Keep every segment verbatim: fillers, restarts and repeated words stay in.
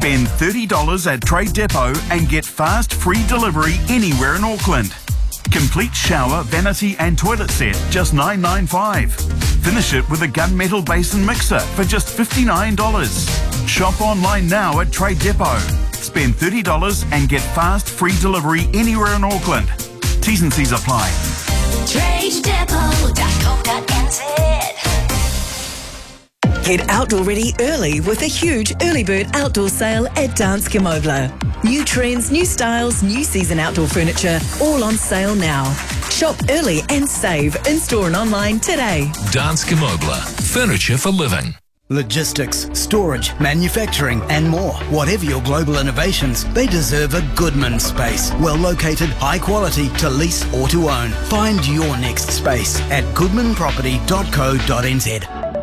Spend thirty dollars at Trade Depot and get fast, free delivery anywhere in Auckland. Complete shower, vanity and toilet set, just nine ninety-five. Finish it with a gunmetal basin mixer for just fifty-nine dollars. Shop online now at Trade Depot. Spend thirty dollars and get fast, free delivery anywhere in Auckland. T's and C's apply. trade depot dot co dot n z. Get outdoor ready early with a huge early bird outdoor sale at Danske Møbler. New trends, new styles, new season outdoor furniture, all on sale now. Shop early and save in-store and online today. Danske Møbler. Furniture for living. Logistics, storage, manufacturing and more. Whatever your global innovations, they deserve a Goodman space. Well located, high quality, to lease or to own. Find your next space at goodman property dot co dot n z.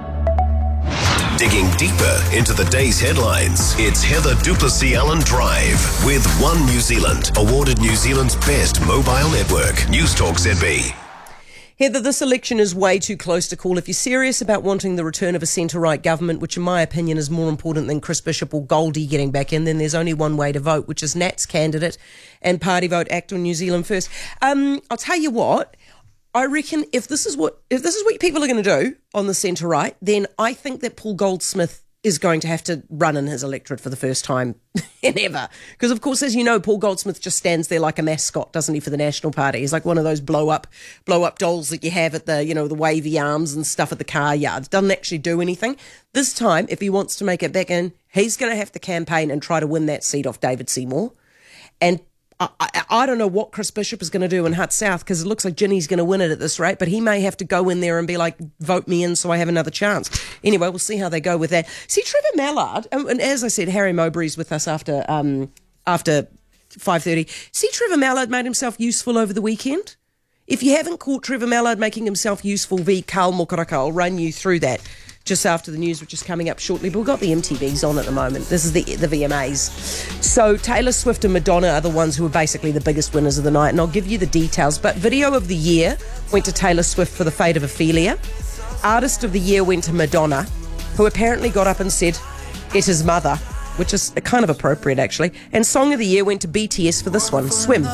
Digging deeper into the day's headlines, it's Heather Duplessis-Allen Drive with One New Zealand, awarded New Zealand's best mobile network. Newstalk Z B. Heather, this election is way too close to call. If you're serious about wanting the return of a centre-right government, which in my opinion is more important than Chris Bishop or Goldie getting back in, then there's only one way to vote, which is Nat's candidate and Party Vote Act on New Zealand First. Um, I'll tell you what, I reckon if this is what if this is what people are going to do on the centre-right, then I think that Paul Goldsmith is going to have to run in his electorate for the first time in ever. Because, of course, as you know, Paul Goldsmith just stands there like a mascot, doesn't he, for the National Party? He's like one of those blow-up blow-up dolls that you have at the, you know, the wavy arms and stuff at the car yards. Doesn't actually do anything. This time, if he wants to make it back in, he's going to have to campaign and try to win that seat off David Seymour. And I, I, I don't know what Chris Bishop is going to do in Hutt South, because it looks like Ginny's going to win it at this rate, but he may have to go in there and be like, vote me in so I have another chance. Anyway, we'll see how they go with that. See, Trevor Mallard, and, and as I said, Harry Mowbray's with us after um, after five thirty. See, Trevor Mallard made himself useful over the weekend. If you haven't caught Trevor Mallard making himself useful v Carl Mokaraka, I'll run you through that just after the news, which is coming up shortly. But we've got the M T Vs on at the moment. This is the the V M As. So Taylor Swift and Madonna are the ones who are basically the biggest winners of the night, and I'll give you the details. But Video of the Year went to Taylor Swift for The Fate of Ophelia. Artist of the Year went to Madonna, who apparently got up and said, "It is Mother," which is kind of appropriate, actually. And Song of the Year went to B T S for this one, Swim.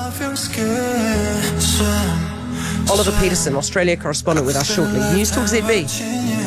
Oliver Peterson, Australia correspondent, with us shortly. Newstalk Z B.